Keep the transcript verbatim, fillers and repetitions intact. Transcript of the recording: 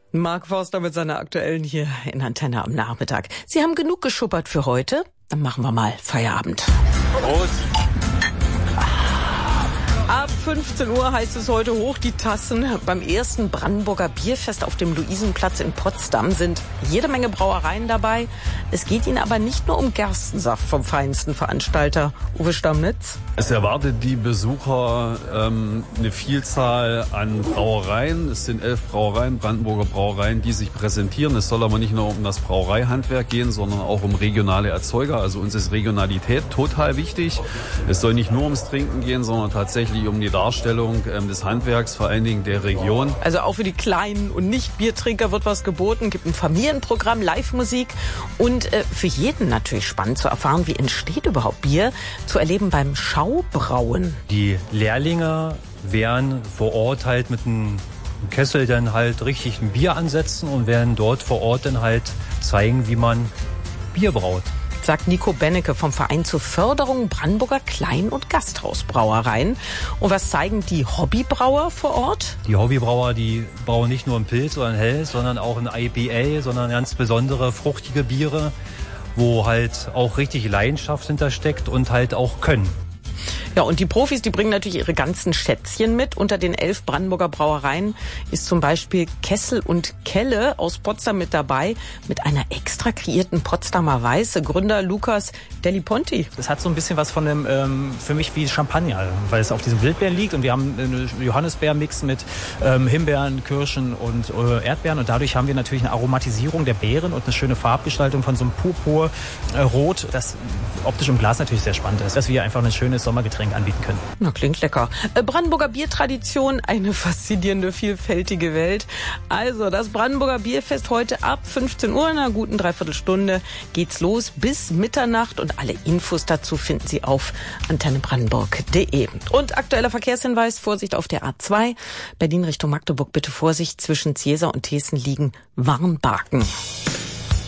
Mark Forster mit seiner aktuellen hier in Antenne am Nachmittag. Sie haben genug geschuppert für heute? Dann machen wir mal Feierabend. Prost. Ab fünfzehn Uhr heißt es heute hoch die Tassen. Beim ersten Brandenburger Bierfest auf dem Luisenplatz in Potsdam sind jede Menge Brauereien dabei. Es geht ihnen aber nicht nur um Gerstensaft vom feinsten Veranstalter. Uwe Stammnitz. Es erwartet die Besucher ähm, eine Vielzahl an Brauereien. Es sind elf Brauereien, Brandenburger Brauereien, die sich präsentieren. Es soll aber nicht nur um das Brauereihandwerk gehen, sondern auch um regionale Erzeuger. Also uns ist Regionalität total wichtig. Es soll nicht nur ums Trinken gehen, sondern tatsächlich um die Darstellung ähm, des Handwerks, vor allen Dingen der Region. Also auch für die kleinen und Nicht-Biertrinker wird was geboten. Gibt ein Familienprogramm, Live-Musik und äh, für jeden natürlich spannend zu erfahren, wie entsteht überhaupt Bier, zu erleben beim Schaubrauen. Die Lehrlinge werden vor Ort halt mit einem Kessel dann halt richtig ein Bier ansetzen und werden dort vor Ort dann halt zeigen, wie man Bier braut. Sagt Nico Bennecke vom Verein zur Förderung Brandenburger Klein- und Gasthausbrauereien. Und was zeigen die Hobbybrauer vor Ort? Die Hobbybrauer, die brauen nicht nur ein Pilz oder ein Helles, sondern auch ein I P A, sondern ganz besondere fruchtige Biere, wo halt auch richtig Leidenschaft hintersteckt und halt auch Können. Ja, und die Profis, die bringen natürlich ihre ganzen Schätzchen mit. Unter den elf Brandenburger Brauereien ist zum Beispiel Kessel und Kelle aus Potsdam mit dabei, mit einer extra kreierten Potsdamer Weiße. Gründer Lukas Deliponti. Das hat so ein bisschen was von dem, ähm, für mich wie Champagner, weil es auf diesem Wildbeeren liegt und wir haben einen Johannisbeermix mit ähm, Himbeeren, Kirschen und äh, Erdbeeren und dadurch haben wir natürlich eine Aromatisierung der Beeren und eine schöne Farbgestaltung von so einem Purpur-Rot, äh, das optisch im Glas natürlich sehr spannend ist, dass wir einfach ein schönes Sommergetränk anbieten können. Na, klingt lecker. Äh, Brandenburger Biertradition, eine faszinierende, vielfältige Welt. Also, das Brandenburger Bierfest heute ab fünfzehn Uhr, in einer guten Dreiviertelstunde geht's los bis Mitternacht und alle Infos dazu finden Sie auf antenne brandenburg punkt de. Und aktueller Verkehrshinweis, Vorsicht auf der A zwei, Berlin Richtung Magdeburg, bitte Vorsicht, zwischen Ziesa und Thesen liegen Warnbarken.